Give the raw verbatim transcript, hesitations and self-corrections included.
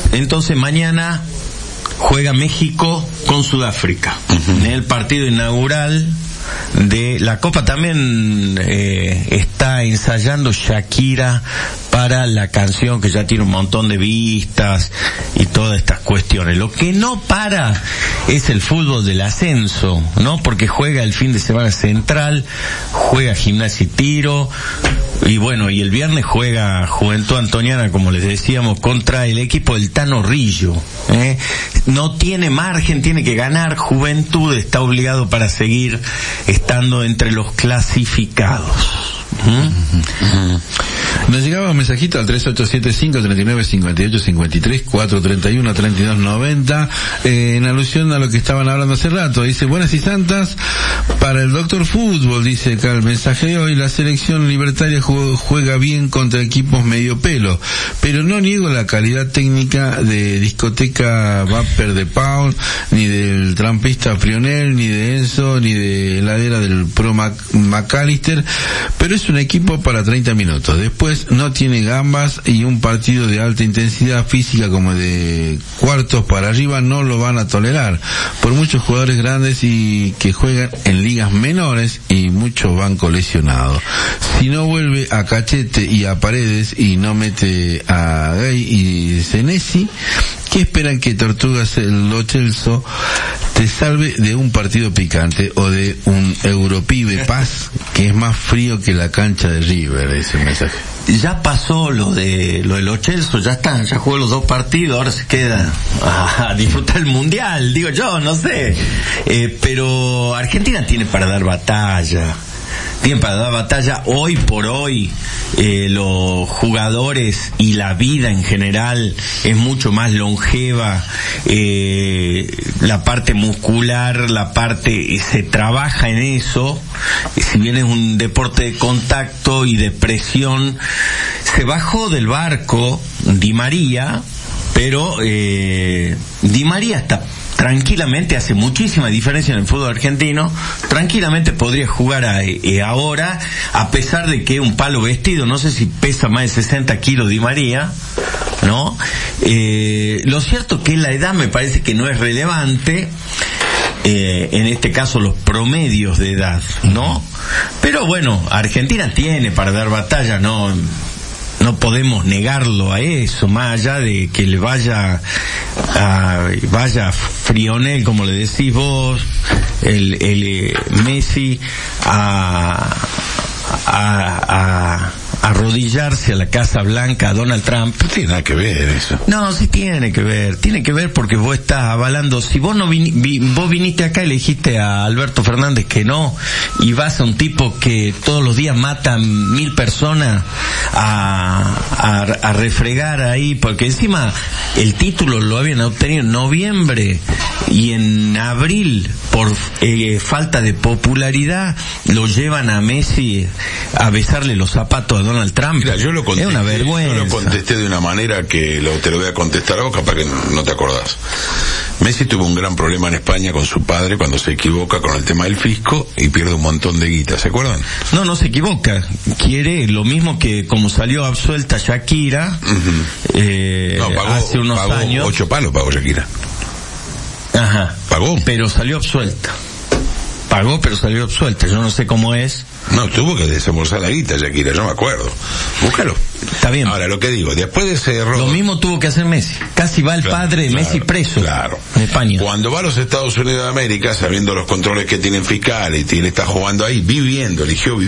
Entonces mañana juega México con Sudáfrica, uh-huh, en el partido inaugural de la Copa. También eh, está ensayando Shakira para la canción que ya tiene un montón de vistas y todas estas cuestiones. Lo que no para es el fútbol del ascenso, ¿no? Porque juega el fin de semana Central, juega Gimnasia y Tiro, y bueno, y el viernes juega Juventud Antoniana, como les decíamos, contra el equipo del Tano Rillo, ¿eh? No tiene margen, tiene que ganar. Juventud está obligado para seguir estando entre los clasificados. ¿Mm? Nos llegaba un mensajito al tres ocho siete cinco, tres nueve, cinco ocho cinco tres, cuatro tres uno, tres dos nueve cero, eh, en alusión a lo que estaban hablando hace rato. Dice, buenas y santas para el doctor Fútbol, dice acá el mensaje de hoy. La selección libertaria juega bien contra equipos medio pelo, pero no niego la calidad técnica de discoteca Vapor de Paul, ni del trampista Frionel, ni de Enzo, ni de heladera del Pro Mac- McAllister, pero es un equipo para treinta minutos. Después no tiene gambas, y un partido de alta intensidad física como de cuartos para arriba no lo van a tolerar por muchos jugadores grandes y que juegan en ligas menores, y muchos bancos lesionados. Si no vuelve a Cachete y a Paredes y no mete a Gay y Senesi, ¿qué esperan que Tortugas el Lo Celso te salve de un partido picante o de un Europibe Paz que es más frío que la cancha de River? Ese mensaje. Ya pasó lo de lo de Lo Celso, ya está, ya jugó los dos partidos, ahora se queda a, a disfrutar el mundial, digo yo, no sé. Eh, pero Argentina tiene para dar batalla. Tienen para dar batalla hoy por hoy. Eh, los jugadores y la vida en general es mucho más longeva. Eh, la parte muscular, la parte, eh, se trabaja en eso. Si bien es un deporte de contacto y de presión, se bajó del barco Di María, pero eh, Di María está tranquilamente, hace muchísima diferencia en el fútbol argentino, tranquilamente podría jugar a, eh, ahora, a pesar de que un palo vestido, no sé si pesa más de sesenta kilos Di María, ¿no? Eh, lo cierto que la edad me parece que no es relevante, eh, en este caso los promedios de edad, ¿no? Pero bueno, Argentina tiene para dar batalla, ¿no? No podemos negarlo a eso, más allá de que le vaya a, vaya Frionel, como le decís vos, el, el eh, Messi a, a, a arrodillarse a la Casa Blanca, a Donald Trump. No tiene nada que ver eso. No, sí tiene que ver, tiene que ver porque vos estás avalando. Si vos no vin, vi, vos viniste acá y le dijiste a Alberto Fernández que no, y vas a un tipo que todos los días mata mil personas a, a, a refregar ahí, porque encima el título lo habían obtenido en noviembre y en abril por eh, falta de popularidad lo llevan a Messi a besarle los zapatos a Donald Trump. Mira, yo lo contesté, es una vergüenza. Yo lo contesté de una manera que lo, te lo voy a contestar a vos, capaz que no, no te acordás. Messi tuvo un gran problema en España con su padre cuando se equivoca con el tema del fisco y pierde un montón de guita, ¿se acuerdan? No, no se equivoca. Quiere lo mismo que como salió absuelta Shakira, uh-huh. eh, no, pagó, hace unos pagó años. Ocho palos pagó Shakira. Ajá. Pagó. Pero salió absuelta. Pagó, pero salió absuelta. Yo no sé cómo es. No, tuvo que desembolsar la guita, Shakira, yo me acuerdo. Búscalo. Está bien. Ahora, lo que digo, después de ese error... Lo mismo tuvo que hacer Messi. Casi va el claro, padre de claro, Messi preso. Claro. En España. Cuando va a los Estados Unidos de América, sabiendo los controles que tienen fiscales, y él está jugando ahí, viviendo, eligió vivir